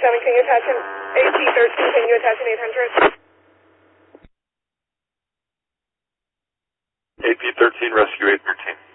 can you attach an AP13, can you attach an 800? AP13, rescue 813.